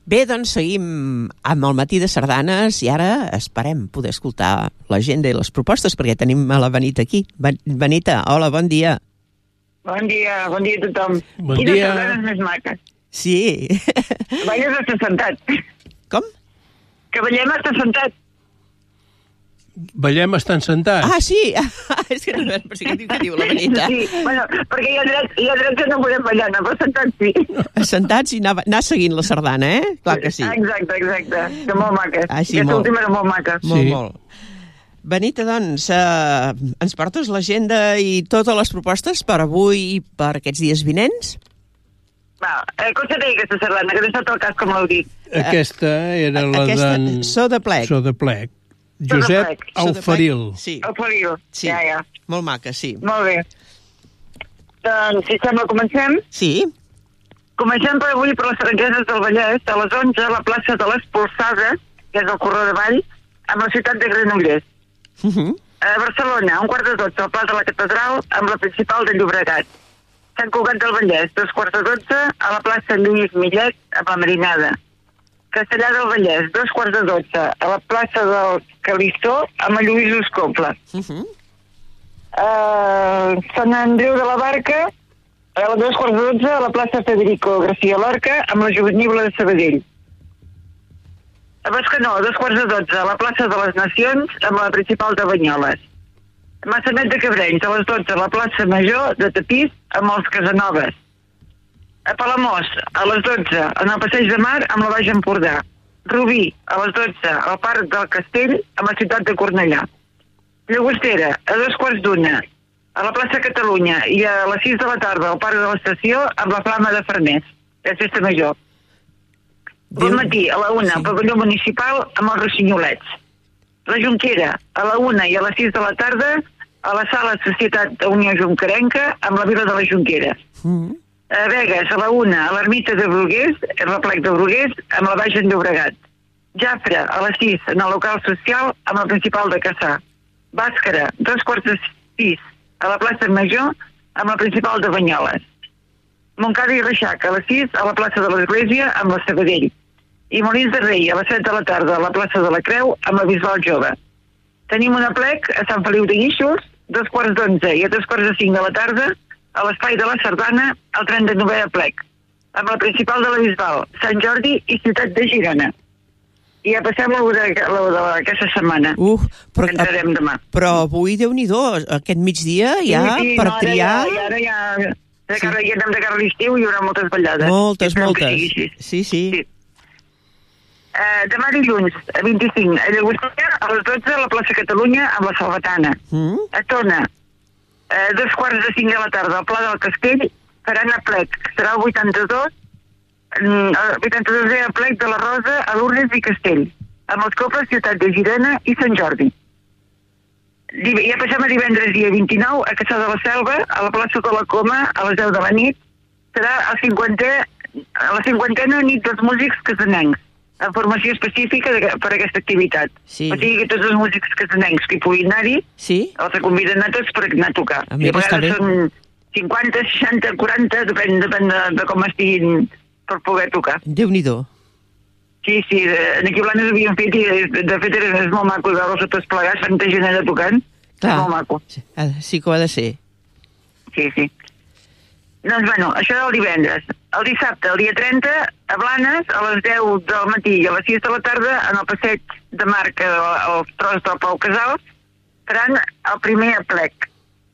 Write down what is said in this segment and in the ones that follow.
Bé, doncs seguim amb el matí de sardanes i ara esperem poder escoltar l'agenda i les propostes perquè tenim a la Benita aquí. Benita, hola, bon dia. Bon dia a tothom. Bon Quines dia. sardanes més maques. Sí. Balles està sentat. Com? Que ballem està sentat. Ballem estan sentats. Ah, sí. És que no per si què diu la Benita. Sí, bueno, perquè hi ha drets que no podem ballar, però sentats sí. Sentats i anar seguint la sardana, Clar que sí. Exacte. Que molt maques. Ah, sí, Aquesta molt. última era molt maca. Sí. Molt. Benita, doncs, ens portes l'agenda i totes les propostes per avui i per aquests dies vinents? Va, com se deia aquesta sardana? Que no està el cas com l'heu dit. Aquesta era la d'en... So de plec. So de plec. Josep Alfaril. Sí. El Feliu. Sí. Ja. Molt maca, sí. Molt bé. Doncs, si sembla, comencem. Sí? Comencem per avui per les Franqueses del Vallès, a les 11, a la plaça de les Polsades, que és el Corró de Vall, amb la ciutat de Granollers. A Barcelona, a 11:45, al Pla de la Catedral, amb la principal de Llobregat. Sant Cugat del Vallès, 11:45, a la plaça Lluís Millet, amb la Marinada. Castellar del Vallès, 11:45, a la plaça del Calistó, amb el Lluís Uscoble. Sant Andreu de la Barca, a les 2:12, a la plaça Federico García Lorca, amb la Juvenible de Sabadell. A Bescanó, a 2:12, a la plaça de les Nacions, amb la principal de Banyoles. A Maçanet de Cabrenys, a les 12, a la plaça Major de Tapís, amb els Casanoves. A Palamós, a les 12, en el Passeig de Mar, amb la Baix Empordà. Rubí, a les 12, al Parc del Castell, amb la ciutat de Cornellà. Llagostera, a 2:15, a la plaça Catalunya, i a les 6 de la tarda, al Parc de l'Estació, amb la Flama de Farners, és festa major. Bon matí, a la 1, al pavelló municipal, amb els Rossinyolets. La Jonquera, a la 1 i a les 6 de la tarda, a la sala Societat de Unió Jonquerenca, amb la Vila de la Jonquera. A Begues, a la 1, a l'ermita de Bruguers, el replec de Bruguers, amb la Baix en Llobregat. Jafre, a les 6, en el local social, amb la principal de Cassà. Bàscara, 2:45, a la plaça Major, amb la principal de Banyoles. Montcada i Reixac, a les 6, a la plaça de l'Església, amb la Sabadell. I Molins de Rei, a les 7 de la tarda, a la plaça de la Creu, amb la Bisbal Jove. Tenim un aplec a Sant Feliu de Guíxols, 2:11 i a 2:45 de la tarda, a l'Espai de la Sardana, al 39è aplec, amb la principal de la Bisbal, Sant Jordi i ciutat de Girona. I ja passem la d'aquesta setmana. Però, entrarem demà. Però avui, Déu-n'hi-do, aquest migdia ja sí, per no, triar... Ara ja anem de cara a l'estiu i hi haurà moltes ballades. Moltes. Sí. Sí. Demà dilluns, a 25, a Llagostera, a les 12, a la plaça Catalunya, amb la Salvatana. A Tona, a 2:45 de la tarda, al Pla del Castell, faran aplec. Serà el 82è aplec de la Rosa, a Lourdes i Castell, amb els cobles Ciutat de Girona i Sant Jordi. Ja passem a divendres dia 29, a Caçà de la Selva, a la plaça de la Coma, a les 10 de la nit. Serà la 50a nit dels músics casanencs, en formació específica per a aquesta activitat. Sí. O sigui que tots els músics casanencs que hi puguin anar-hi, els conviden a tots per anar a tocar. I a vegades són 50, 60, 40, depèn de com estiguin per poder tocar. Déu-n'hi-do. Sí, aquí a Blanes havíem fet, i de fet és molt maco veure-los tots plegats, tanta gent allà tocant. Clar. És molt maco. Sí que ho ha de ser. Sí. Doncs, bueno, això del divendres. El dissabte, el dia 30, a Blanes, a les 10 del matí i a les 6 de la tarda, en el passeig de Marc, al tros del Pau Casals, faran el primer aplec.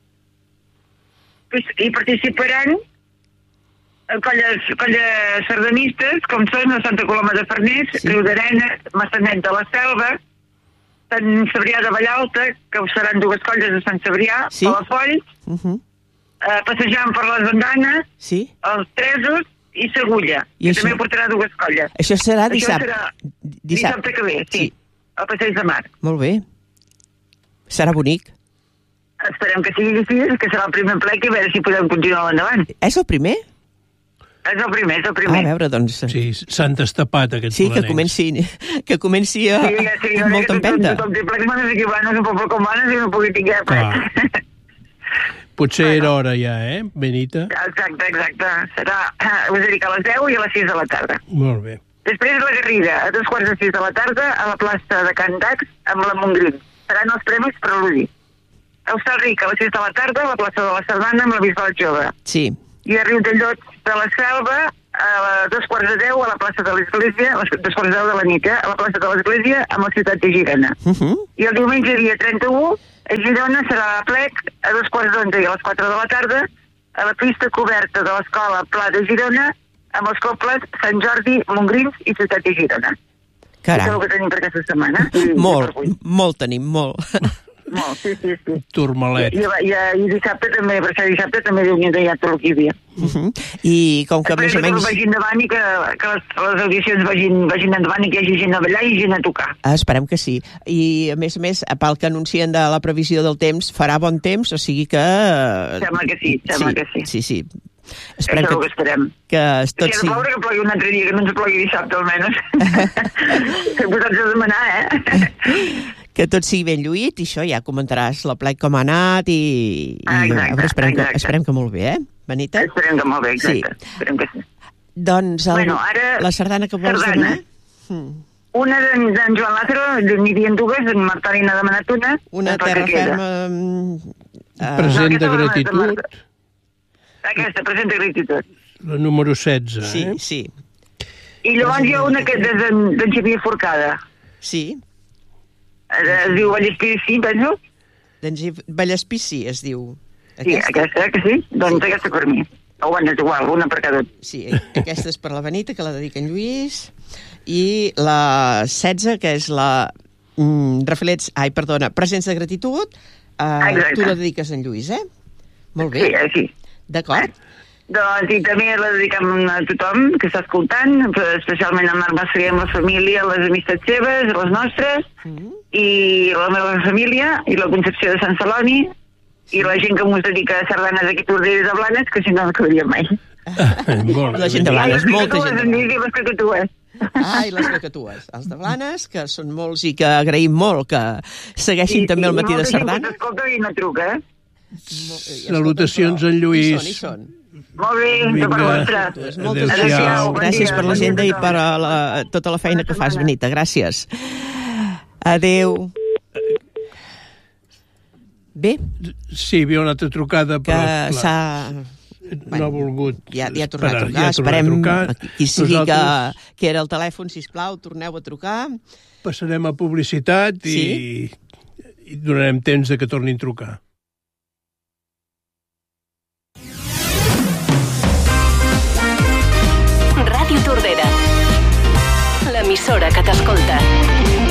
Hi participaran colles sardanistes, com són la Santa Coloma de Farners, Riudarenes, Maçanet de la Selva, Sant Cebrià de Vallalta, que seran dues colles de Sant Cebrià, Palafolls, passejant per les andanes, els Tresos i Segulla, que també portarà dues colles. Això serà dissabte. Dissabte que ve, sí, al Passeig de Mar. Molt bé. Serà bonic. Esperem que sigui així, que serà el primer plec, i a veure si podem continuar endavant. És el primer? És el primer. A veure, doncs... Sí, s'han destapat aquests planets. Que comenci amb molta empenta. Tothom té plecs, manes aquí Blanes, un poble com Blanes, i no pugui tinguar plec. Potser era hora ja, Benita? Exacte. Serà, us dic, a les 10 i a les 6 de la tarda. Molt bé. Després la Garriga, a 5:45 de la tarda, a la plaça de Can Dax, amb la Montgrí. Seran els premis preludi. A Hostalric, a les 6 de la tarda, a la plaça de la Sardana, amb la Bisbal Jove. Sí. I a Riudellots de la Selva, a 2:10 a la plaça de l'Església, a 2:10 de la nit, a la plaça de l'Església, amb la ciutat de Girona. I el diumenge, dia 31, a Girona serà a Plec, a 2:11 i a les 4 de la tarda, a la pista coberta de l'escola Pla de Girona, amb els cobles Sant Jordi, Montgrins i Ciutat de Girona. Caram. Això és el que tenim per aquesta setmana. Molt tenim, molt. Molt, sí. Turmalet. I dissabte també, per això dissabte també Déu-n'hi-do ja tot el que hi havia. I com que més o menys... Que vagin endavant i que les audicions vagin endavant i que hi hagi gent a ballar i gent a tocar. Esperem que sí. I a més, pel que anuncien de la previsió del temps, farà bon temps, o sigui que... Sembla que sí. Sí. Esperem que esperem. Que tot si ha de ploure, que plogui un altre dia, que no ens plogui dissabte almenys. Que posats a demanar, Que tot sigui ben lluït, i això ja comentaràs la plec com ha anat i esperem que molt bé, Benita? Esperem que molt bé, exacte. Sí. Esperem que sí. Doncs ara, la sardana que vols donar? Una d'en Joan Lázaro, n'hi havia dues, en Martari n'ha demanat una. Una terra ferma... Present de gratitud. Aquesta, present de gratitud. La número 16, Sí. I llavors hi ha una que és d'en Xavier Forcada. Sí. Es diu Vallespí, penso? Vallespí, sí, es diu. Sí, aquesta, que sí? Doncs aquesta per mi. O bueno, és igual, una per cada un. Sí, aquesta és per la Benita, que la dedica en Lluís. I la 16, que és la presents de gratitud, tu la dediques en Lluís, Molt bé. Sí. D'acord. Doncs i també la dedicam a tothom que està escoltant, especialment a Marc Massaguer, amb la família, les amistats seves, les nostres, i la meva família, i la Concepció de Sant Celoni, i la gent que mos dedica a sardanes aquí a Tordera de Blanes, que si no acabaria mai. La gent de Blanes, molta gent de Blanes. I les cacatues. I les cacatues. Els de Blanes, que són molts i que agraïm molt que segueixin també el matí de sardana. I molta gent que t'escolta i no truca, Salutacions en Lluís. Hi són. Molt bé, per vostre. Gràcies per l'agenda i per tota la feina que fas, Benita. Gràcies. Adéu. Bé? Sí, hi havia una altra trucada, però... Que s'ha... No ha volgut ja tornat a trucar. Esperem qui sigui que era el telèfon, sisplau, torneu a trucar. Passarem a publicitat i donarem temps de que tornin a trucar. Ràdio Tordera, l'emissora que t'escolta.